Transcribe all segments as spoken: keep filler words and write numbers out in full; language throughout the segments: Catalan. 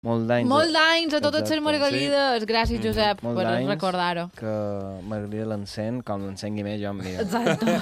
Molt d'anys. Molt d'anys a totes les Margalides. Gràcies, Josep, Molt per d'anys recordar-ho. Que Margalida l'encén, com l'encengui més jo em miro. Exacte.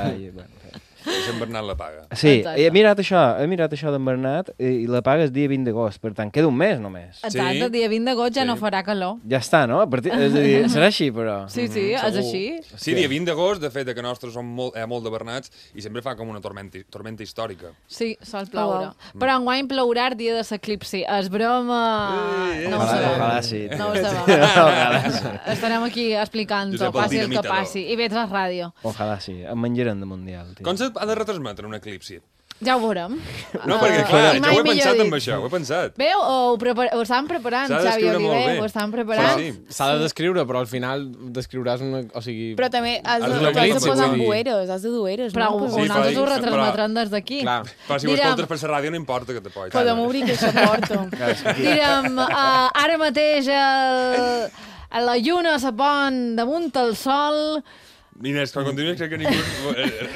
I Sant Bernat la paga. Sí, he mirat això, he mirat això d'en Bernat i, i la paga és dia vint d'agost, per tant, queda un mes només. Exacte, el dia vint d'agost ja no farà calor. Ja està, no? A partir, és a dir, serà així, però... Sí, sí, és així. Sí, dia vint d'agost, de fet, que nostres són molt, hi ha molt de Bernats i sempre fa com una tormenta, tormenta històrica. Sí, sol ploure. Però enguany plourà el dia de l'eclipsi. És broma... No ho sabem. Ojalà sí. No ho sabem. Estarem aquí explicant-ho, passi el que passi. I veig la ràdio. Ojalà sí, em menjarem de Mundial. Com s'ha de retransmetre un eclipsi? Ja ho veurem. No, perquè clar, jo ho he pensat amb això, ho he pensat. Veu, ho, prepar ho estan preparant, Xavi Oliver, ho estan preparant. Sí, s'ha de descriure, però al final descriuràs una... O sigui... Però també has de, has de posar bueros, has de dueros. Però no? sí, nosaltres ho retransmetrem des d'aquí. Però si ho escoltes per la ràdio no importa que te pois. Podem obrir que això porto. Direm, uh, ara mateix el, la lluna se pon damunt el sol... Inés, quan continuïs crec que ningú... Jo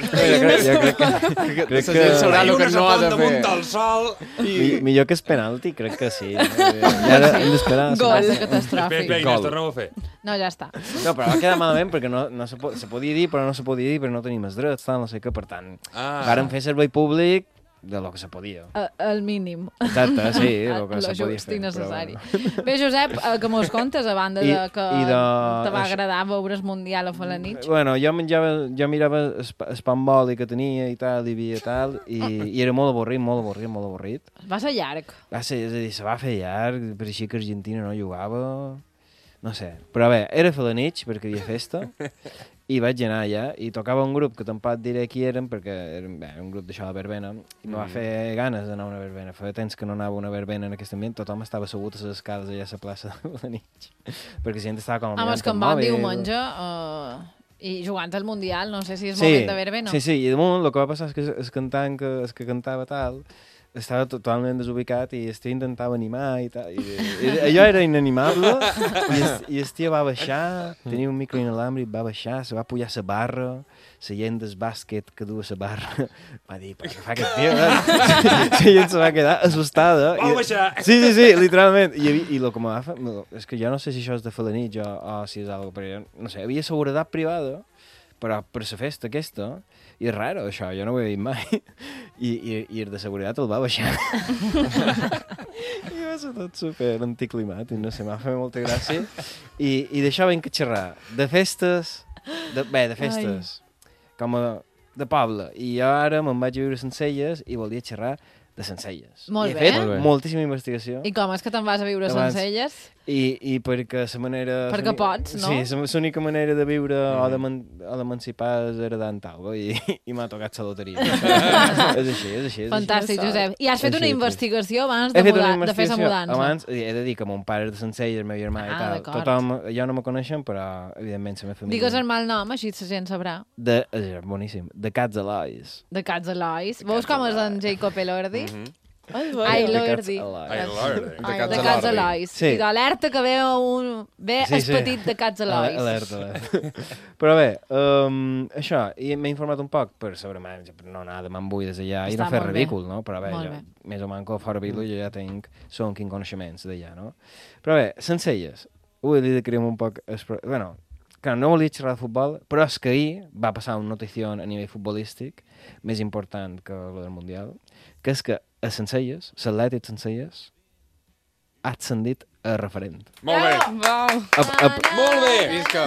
crec que... Crec que... La lluna se pon damunt el sol... Millor que és penalti, crec que sí. I ara hem d'esperar... Gol. Catastròfic. Bé, Inés, tornem a fer. No, ja està. No, però va quedar malament perquè no, no se, po se podia dir, però no se podia dir perquè no tenim els drets, tal, no sé què, per tant... Vàrem fer servei públic de lo que se podia. Uh, el mínim. Exacte, sí, el que se podia fer. Lo necessari. Bueno. Bé, Josep, uh, que mos contes, a banda I, de que de... te va agradar veure el Mundial a Felanitx? Bueno, jo menjava, jo mirava el pamboli que tenia i tal, i havia tal, i, i era molt avorrit, molt avorrit, molt avorrit. Va ser llarg. Va ser, és a dir, se va fer llarg, per així que Argentina no jugava... No sé, però bé, era Felanitx perquè hi havia festa i vaig anar allà i tocava un grup que tampoc diré qui eren perquè era bé, un grup d'això de verbena i em va fer ganes d'anar a una verbena. Feia temps que no anava a una verbena en aquest ambient, tothom estava assegut a les escales allà a la plaça de Felanitx perquè la gent estava com... Home, és que em van diumenge uh, i jugant al Mundial, no sé si és sí, moment de verbena. Sí, sí, i damunt el que va passar és que el cantant que, el que cantava tal... estava totalment desubicat i el tio intentava animar i tal. I, i, allò era inanimable i el, i el tio va baixar, tenia un micro inalàmbric, va baixar, se va pujar a la barra, la gent del bàsquet que du a la barra va dir, però què fa aquest tio? La gent se va quedar assustada. Va baixar! Sí, sí, sí, literalment. I, i el que m'ha fet, és que jo no sé si això és de Felanitx o, o si és algo, però jo, no sé, havia seguretat privada, però per la festa aquesta, i és raro això, jo no ho he dit mai, i, i, i el de seguretat el va baixar. I va ser tot super anticlimat, i no sé, m'ha fet molta gràcia. I, i d'això venc a xerrar, de festes, de, bé, de festes, Ai. com a de poble, i jo ara me'n vaig a viure a Sencelles i volia xerrar de Sencelles. Molt I he bé. fet Molt bé. moltíssima investigació. I com és que te'n vas a viure a Sencelles? I, i perquè la manera... Perquè pots, no? Sí, l'única manera de viure mm. o d'emancipar és heredant taula i, i m'ha tocat la loteria. És així, és així. És Fantàstic, així. Josep. I has fet així, una investigació abans de, mudar, de fer la mudança? Abans, he de dir que mon pare és de Sencelles, el meu germà ah, i tal. Tothom, ja no me coneixen, però evidentment la meva família... Digues el mal nom, així la gent sabrà. De, és boníssim, de Cats Elois. De Cats Elois. Veus com és en Jacob Elordi? Mm -hmm. Ai, Lordi. De Cats Elois. Sí. Alerta que ve un... Ve sí, el sí. petit de Cats Elois. Alerta, alerta. Però bé, um, això, i m'he informat un poc per saber menys, per no anar de mambuides allà i no fer ridícul, no? Però bé, jo, bé. més o manco fora vila, jo ja tinc, són quins coneixements d'allà, no? Però bé, Sencelles, ho he dit que creem un poc... Bueno, clar, no volia xerrar de futbol, però és que ahir va passar una notícia a nivell futbolístic més important que el del Mundial, que és que a Sencelles, l'Atlètic Sencelles, ha ascendit a referent. Molt bé. Wow. A, a, a, Molt bé. Visca.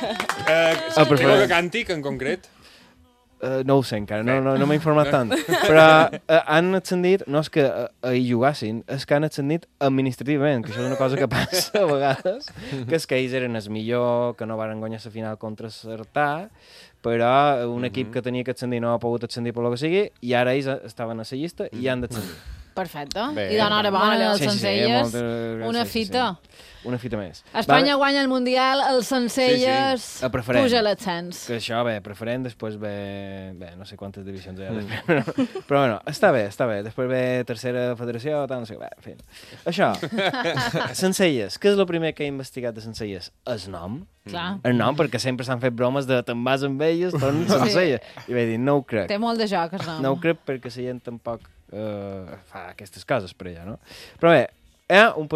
Uh, Creu que càntic, en concret? Uh, no ho sé encara, no, no, no m'he informat tant. Però uh, han ascendit, no és que uh, hi jugassin, és que han ascendit administrativament, que això és una cosa que passa a vegades, que és que ells eren el millor, que no van guanyar la final contra Sartà, però un equip que tenia que ascendir no ha pogut ascendir per lo que sigui, i ara ells estaven a la llista i han d'ascendir. Perfecte. Bé, I d'enhorabona als Sencelles. Sí, sí, una sí, fita. Sí, sí. Una fita més. Espanya Va, guanya el Mundial, el Sencelles sí, sí. puja l'ascens. Que això, bé, preferent, després ve... Bé, no sé quantes divisions hi ha després, però, però bueno, està bé, està bé. Després ve tercera federació, tal, no sé, bé, en fi. Això, Sencelles. Què és el primer que he investigat de Sencelles? El nom. Clar. El nom, perquè sempre s'han fet bromes de te'n vas amb elles, tornes a Sencelles. I vaig dir, no ho crec. Té molt de joc, el nom. No ho crec perquè la gent tampoc uh, fa aquestes coses per allà, no? Però bé, Eh? Un